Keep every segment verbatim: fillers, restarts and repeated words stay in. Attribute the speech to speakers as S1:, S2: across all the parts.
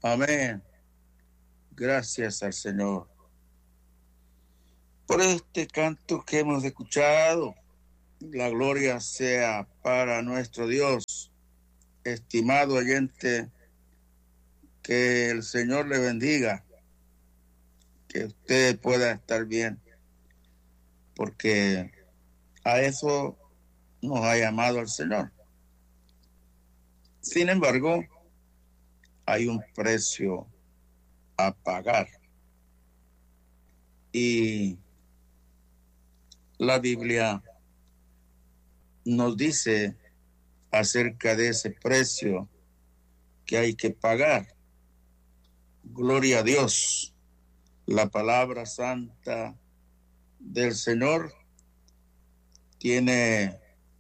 S1: Amén. Gracias al Señor por este canto que hemos escuchado. La gloria sea para nuestro Dios. Estimado oyente, que el Señor le bendiga, que usted pueda estar bien, porque a eso nos ha llamado el Señor. Sin embargo, hay un precio a pagar. Y la Biblia nos dice acerca de ese precio que hay que pagar. Gloria a Dios. La palabra santa del Señor tiene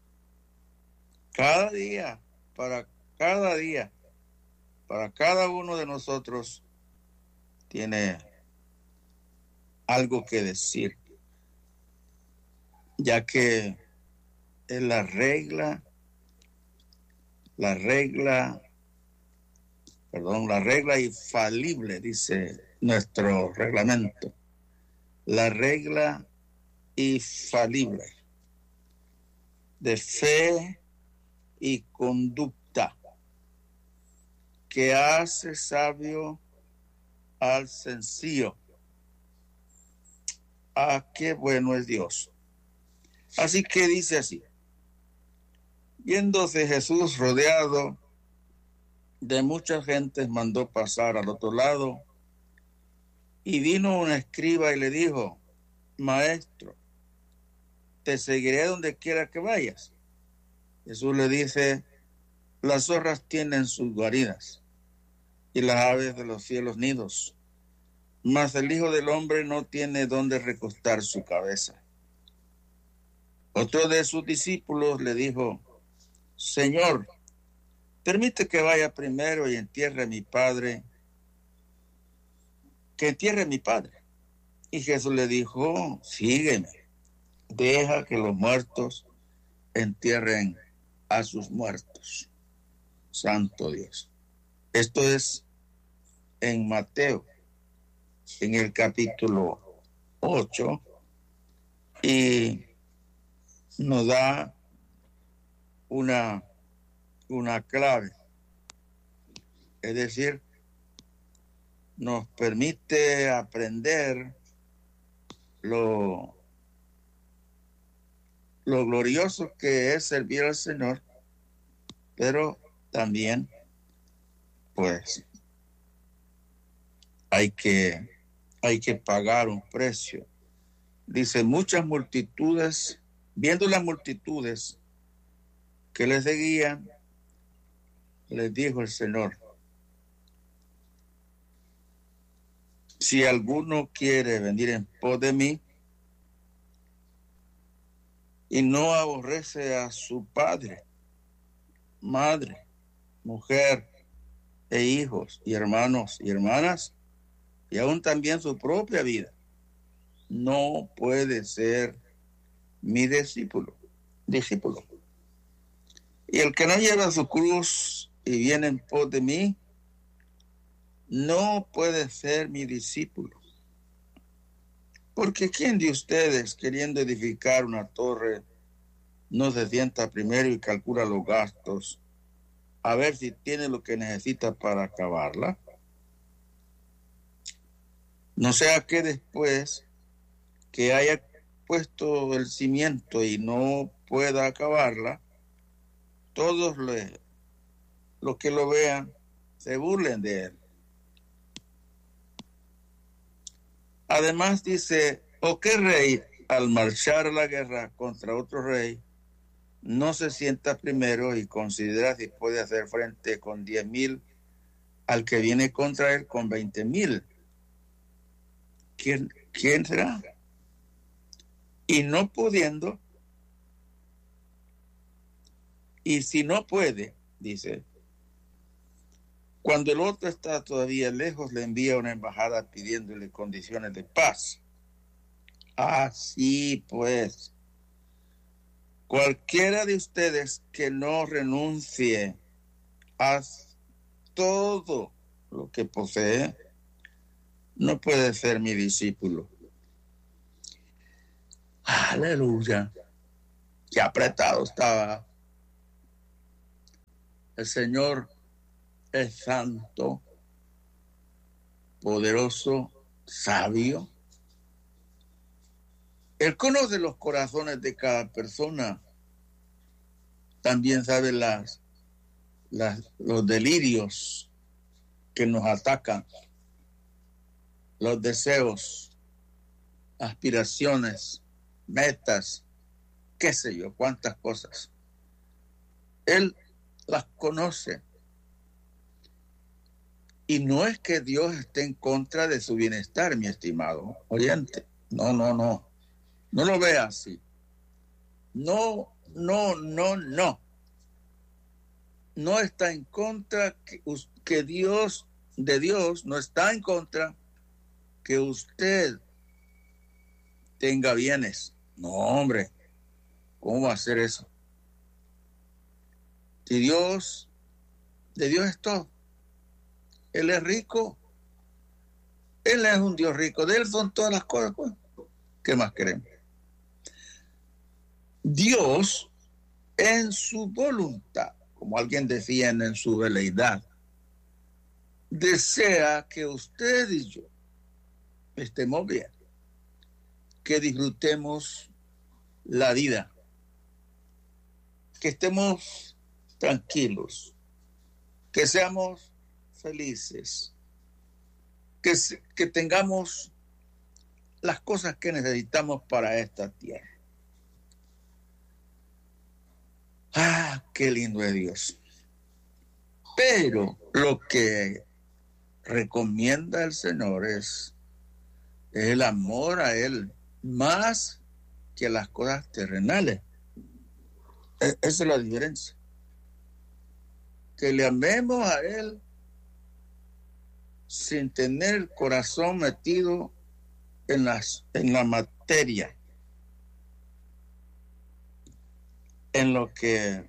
S1: cada día, para cada día, para cada uno de nosotros, tiene algo que decir, ya que es la regla, la regla, perdón, la regla infalible, dice nuestro reglamento, la regla infalible de fe y conducta que hace sabio al sencillo. Ah, qué bueno es Dios. Así que dice así: viéndose Jesús rodeado de mucha gente, mandó pasar al otro lado, y vino un escriba y le dijo: Maestro, te seguiré donde quiera que vayas. Jesús le dice: las zorras tienen sus guaridas y las aves de los cielos nidos, mas el Hijo del Hombre no tiene donde recostar su cabeza. Otro de sus discípulos le dijo: Señor, permite que vaya primero y entierre a mi padre, que entierre a mi padre. Y Jesús le dijo: sígueme, deja que los muertos entierren a sus muertos. Santo Dios. Esto es en Mateo, en el capítulo ocho, y nos da una, una clave. Es decir, nos permite aprender lo, lo glorioso que es servir al Señor, pero también, pues, hay que, hay que pagar un precio. Dice: muchas multitudes, viendo las multitudes que les seguían, les dijo el Señor: si alguno quiere venir en pos de mí y no aborrece a su padre, madre, mujer e hijos y hermanos y hermanas, y aún también su propia vida, no puede ser mi discípulo. discípulo. Y el que no lleva su cruz y viene en pos de mí, no puede ser mi discípulo. Porque ¿quién de ustedes, queriendo edificar una torre, no se sienta primero y calcula los gastos, a ver si tiene lo que necesita para acabarla? No sea que después que haya puesto el cimiento y no pueda acabarla, todos le, los que lo vean se burlen de él. Además dice: ¿o qué rey, al marchar a la guerra contra otro rey, no se sienta primero y considera si puede hacer frente con diez mil al que viene contra él con veinte mil? ¿Quién, quién será? Y no pudiendo, y si no puede, dice, cuando el otro está todavía lejos, le envía una embajada pidiéndole condiciones de paz. Así pues, cualquiera de ustedes que no renuncie a todo lo que posee, no puede ser mi discípulo. Aleluya. Qué apretado estaba. El Señor es santo, poderoso, sabio. Él conoce los corazones de cada persona. También sabe las, las, los delirios que nos atacan, los deseos, aspiraciones, metas, qué sé yo, cuántas cosas. Él las conoce. Y no es que Dios esté en contra de su bienestar, mi estimado oyente. No, no, no. No lo vea así. No, no, no, no. No está en contra que, que Dios, de Dios, no está en contra que usted tenga bienes. No, hombre. ¿Cómo va a hacer eso? Si Dios, de Dios es todo. Él es rico. Él es un Dios rico. De Él son todas las cosas. Pues. ¿Qué más queremos? Dios, en su voluntad, como alguien decía en su veleidad, desea que usted y yo estemos bien, que disfrutemos la vida, que estemos tranquilos, que seamos felices, que, que tengamos las cosas que necesitamos para esta tierra. Ah, qué lindo es Dios. Pero lo que recomienda el Señor es, es el amor a Él más que a las cosas terrenales. Esa es la diferencia. Que le amemos a Él sin tener el corazón metido en, las, en la materia, en lo que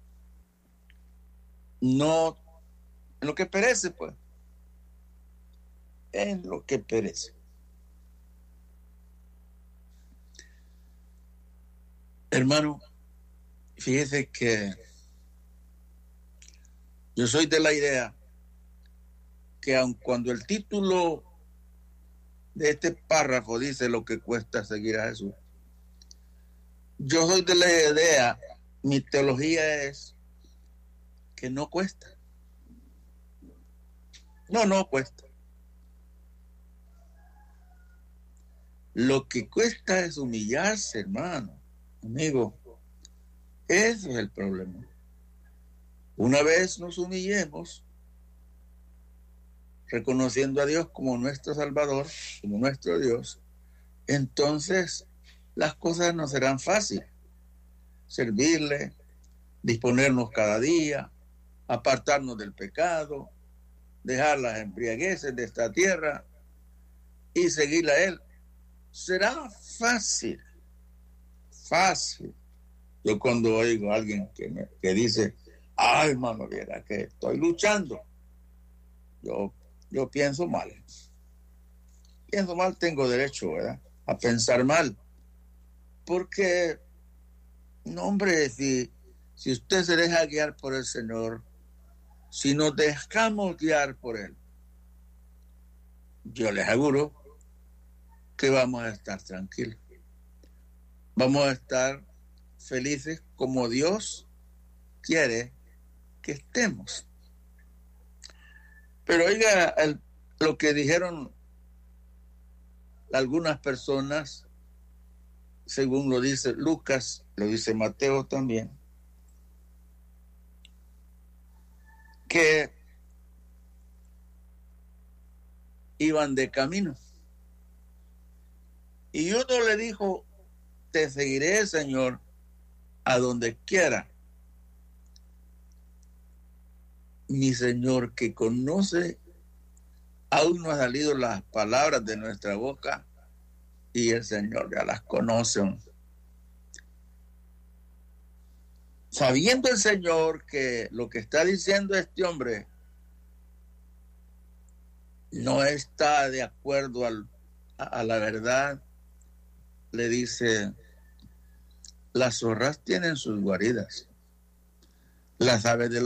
S1: no, en lo que perece, pues, en lo que perece. Hermano, fíjese que yo soy de la idea que aun cuando el título de este párrafo dice lo que cuesta seguir a Jesús, yo soy de la idea, mi teología es que no cuesta. No, no cuesta. Lo que cuesta es humillarse, hermano, amigo. Ese es el problema. Una vez nos humillemos, reconociendo a Dios como nuestro Salvador, como nuestro Dios, entonces las cosas no serán fáciles. Servirle, disponernos cada día, apartarnos del pecado, dejar las embriagueces de esta tierra y seguirle a Él. Será fácil, fácil. Yo cuando oigo a alguien que, me, que dice, ay, hermano, viera que estoy luchando, yo, yo pienso mal. Pienso mal, tengo derecho, ¿verdad?, a pensar mal. Porque, no, hombre, si, si usted se deja guiar por el Señor, si nos dejamos guiar por Él, yo les aseguro que vamos a estar tranquilos. Vamos a estar felices como Dios quiere que estemos. Pero oiga el, lo que dijeron algunas personas, según lo dice Lucas, lo dice Mateo también, que iban de camino. Y uno le dijo, te seguiré, Señor, a donde quiera. Mi Señor, que conoce, aún no han salido las palabras de nuestra boca y el Señor ya las conoce. Sabiendo el Señor que lo que está diciendo este hombre no está de acuerdo al, a, a la verdad, le dice, las zorras tienen sus guaridas, las aves de